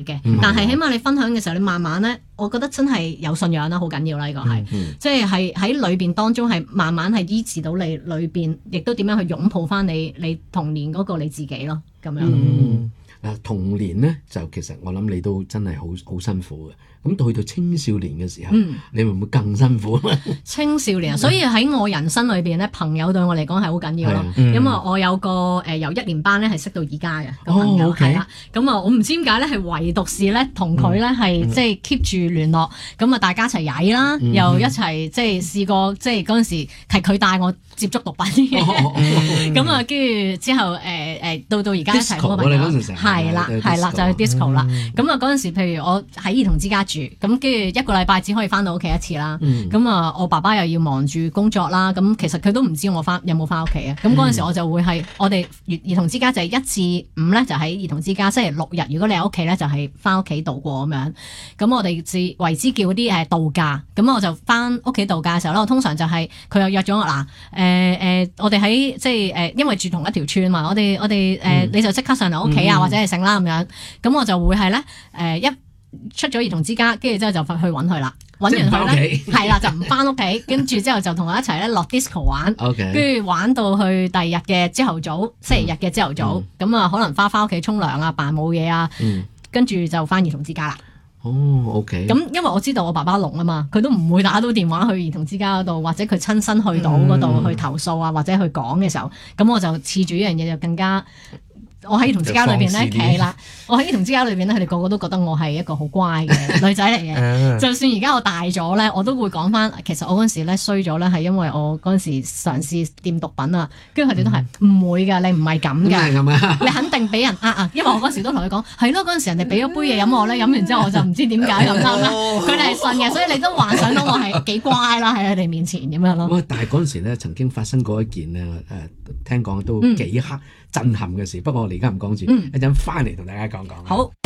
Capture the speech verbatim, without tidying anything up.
嘅， 嗯、 但係起碼你分享嘅時候，你慢慢咧，我覺得真係有信仰啦，好緊要啦，呢、這個係， 嗯嗯、 即係係喺裏邊當中係慢慢係醫治到你裏邊，亦都點樣去擁抱翻你你童年嗰個你自己咯，咁樣。 嗯嗱，童年咧就其實我諗你都真係好好辛苦嘅，咁到去到青少年嘅時候，嗯、你會唔會更辛苦咧？ 青少年啊，所以喺我人生裏邊咧，朋友對我嚟講係好緊要咯，嗯、因為我有個誒、呃、由一年班咧係識到而家嘅個朋友係啦，咁啊我唔知點解咧係唯獨是咧同佢咧係即係 keep 住聯絡，咁啊大家一齊曳啦，嗯、又一齊即係試過即係嗰陣時係佢帶我接觸毒品嘅，咁啊跟住之後誒誒、呃、到到而家一齊好朋友，係啦係啦。就係 disco 啦，咁啊嗰陣時，譬如我喺兒童之家住，咁跟住一個禮拜只可以翻到屋企一次啦。咁啊、嗯，我爸爸又要忙住工作啦，咁其實佢都唔知我翻有冇翻屋企啊。咁嗰陣時我就會係我哋兒兒童之家就係一至五咧，就喺兒童之家。星期六日如果你喺屋企咧，就係翻屋企度過咁樣。咁我哋自為之叫啲誒度假。咁我就翻屋企度假嘅時候咧，我通常就係、是、佢又約咗我嗱誒誒，我哋喺即係誒，因為住同一條村嘛，我哋我哋誒、呃、你就即刻上嚟屋企啊，嗯、或者係剩啦咁樣。咁我就會係咧，誒、呃、一出咗兒童之家，跟住之後就去揾佢啦，揾完佢咧，係啦就唔翻屋企，跟住之後就同佢一齊咧落 disco 玩，跟住 Okay. 玩到去第二日嘅朝頭早，星期日嘅朝頭早，咁啊、嗯、可能翻翻屋企沖涼啊，扮冇嘢啊，跟住、嗯、就翻兒童之家啦。 哦 ，OK。 咁因為我知道我爸爸聾啊嘛，佢都唔會打到電話去兒童之家嗰度，或者佢親身去到嗰度去投訴啊，或者去講嘅時候，咁我就恃住呢樣嘢就更加。我喺兒童之家裏邊咧，係啦，我喺兒童之家裏邊咧，佢哋個個都覺得我係一個好乖嘅女仔嚟嘅。就算而家我大咗咧，我都會講翻，其實我嗰陣時咧衰咗咧，係因為我嗰陣時嘗試掂毒品啊，跟住佢哋都係唔會㗎，你唔係咁㗎，你肯定俾人呃啊。因為我嗰時都同佢講，係咯，嗰陣時人哋俾咗杯嘢飲我咧，飲完之後我就唔知點解咁啱啦。佢哋係信嘅，所以你都幻想到我係幾乖啦，喺佢哋面前咁樣咯。 但係嗰陣時咧，曾經發生過一件咧，誒聽講都幾黑震撼嘅事。不過我哋而家唔講住，一陣翻嚟同大家講講。 好。